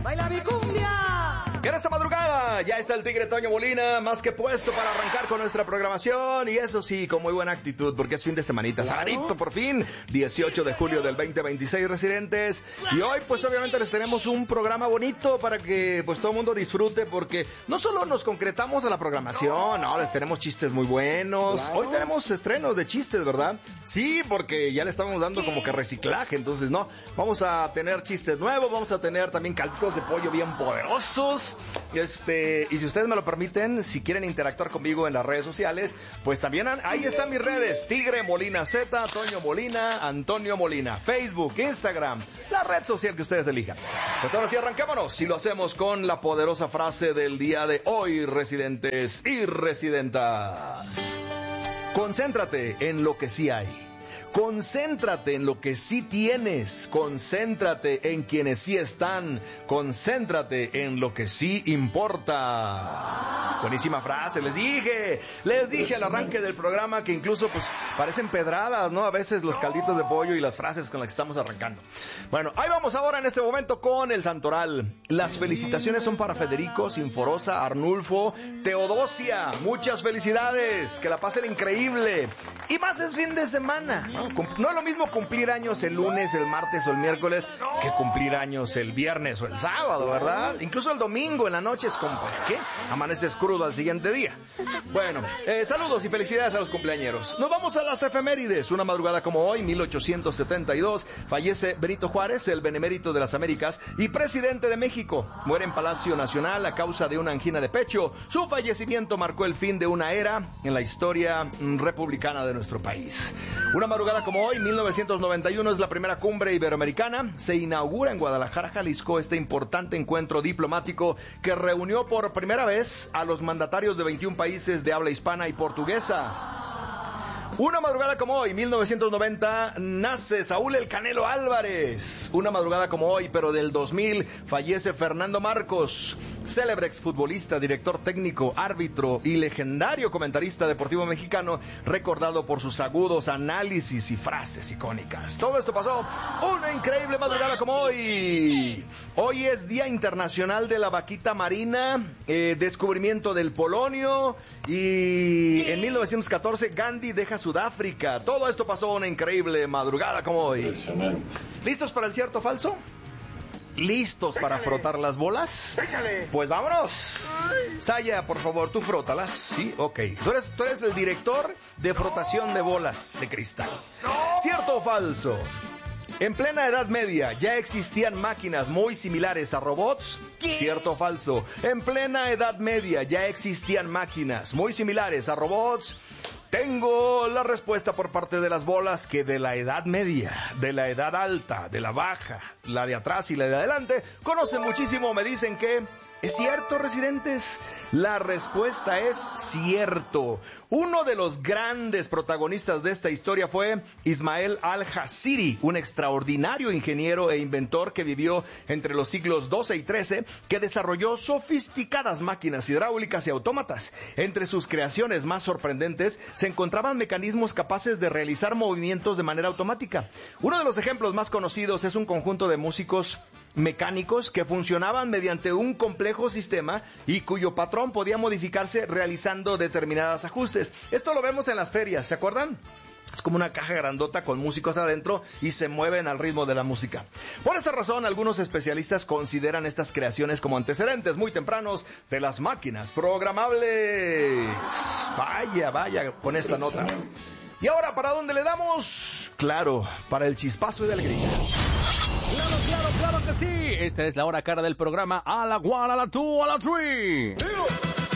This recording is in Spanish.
¡Baila mi cumbia! Y en esta madrugada ya está el Tigre Toño Molina más que puesto para arrancar con nuestra programación, y eso sí, con muy buena actitud, porque es fin de semanita, sabadito por fin, 18 de julio del 2026, residentes. Y hoy pues obviamente les tenemos un programa bonito para que pues todo el mundo disfrute, porque no solo nos concretamos a la programación, no, les tenemos chistes muy buenos. Hoy tenemos estrenos de chistes, ¿verdad? Sí, porque ya le estábamos dando como que reciclaje, entonces no, vamos a tener chistes nuevos, vamos a tener también calditos de pollo bien poderosos. Y si ustedes me lo permiten, si quieren interactuar conmigo en las redes sociales, pues también ahí están mis redes: Tigre Molina Z, Toño Molina, Antonio Molina, Facebook, Instagram, la red social que ustedes elijan. Pues ahora sí, arrancámonos y lo hacemos con la poderosa frase del día de hoy, residentes y residentas. Concéntrate en lo que sí hay. Concéntrate en lo que sí tienes, concéntrate en quienes sí están, concéntrate en lo que sí importa. Buenísima frase, les dije al arranque del programa que incluso pues parecen pedradas, ¿no? A veces los calditos de pollo y las frases con las que estamos arrancando. Bueno, ahí vamos ahora en este momento con el santoral. Las felicitaciones son para Federico, Sinforosa, Arnulfo, Teodosia. Muchas felicidades, que la pasen increíble. Y más es fin de semana, ¿no? No es lo mismo cumplir años el lunes, el martes o el miércoles que cumplir años el viernes o el sábado, ¿verdad? Incluso el domingo en la noche es como, ¿para qué? Amaneces crudo al siguiente día. Bueno, saludos y felicidades a los cumpleañeros. Nos vamos a las efemérides. Una madrugada como hoy, 1872, fallece Benito Juárez, el benemérito de las Américas y presidente de México. Muere en Palacio Nacional a causa de una angina de pecho. Su fallecimiento marcó el fin de una era en la historia republicana de nuestro país. Una madrugada como hoy, 1991, es la primera cumbre iberoamericana. Se inaugura en Guadalajara, Jalisco, este importante encuentro diplomático que reunió por primera vez a los mandatarios de 21 países de habla hispana y portuguesa. Una madrugada como hoy, 1990, nace Saúl El Canelo Álvarez. Una madrugada como hoy, pero del 2000, fallece Fernando Marcos, célebre exfutbolista, director técnico, árbitro y legendario comentarista deportivo mexicano, recordado por sus agudos análisis y frases icónicas. Todo esto pasó una increíble madrugada como hoy. Hoy es Día Internacional de la Vaquita Marina, descubrimiento del polonio, y en 1914 Gandhi deja Sudáfrica. Todo esto pasó una increíble madrugada como hoy. ¿Listos para el cierto o falso? ¿Listos para frotar las bolas? ¡Échale! Pues vámonos. Saya, por favor, tú frótalas. Sí, ok. Tú eres el director de frotación de bolas de cristal. ¿Cierto o falso? En plena Edad Media ya existían máquinas muy similares a robots. ¿Cierto o falso? En plena Edad Media ya existían máquinas muy similares a robots. Tengo la respuesta por parte de las bolas, que de la Edad Media, de la Edad Alta, de la Baja, la de atrás y la de adelante, conocen muchísimo. Me dicen que ¿es cierto, residentes? La respuesta es cierto. Uno de los grandes protagonistas de esta historia fue Ismael Al-Jaziri, un extraordinario ingeniero e inventor que vivió entre los siglos XII y XIII, que desarrolló sofisticadas máquinas hidráulicas y autómatas. Entre sus creaciones más sorprendentes se encontraban mecanismos capaces de realizar movimientos de manera automática. Uno de los ejemplos más conocidos es un conjunto de músicos mecánicos que funcionaban mediante un complejo sistema y cuyo patrón podía modificarse realizando determinados ajustes. Esto lo vemos en las ferias, ¿se acuerdan? Es como una caja grandota con músicos adentro y se mueven al ritmo de la música. Por esta razón, algunos especialistas consideran estas creaciones como antecedentes muy tempranos de las máquinas programables. Vaya, con esta nota. Y ahora, ¿para dónde le damos? Claro, para el chispazo de alegría. Claro que sí. Esta es la hora cara del programa. A la one, a la two, a la three.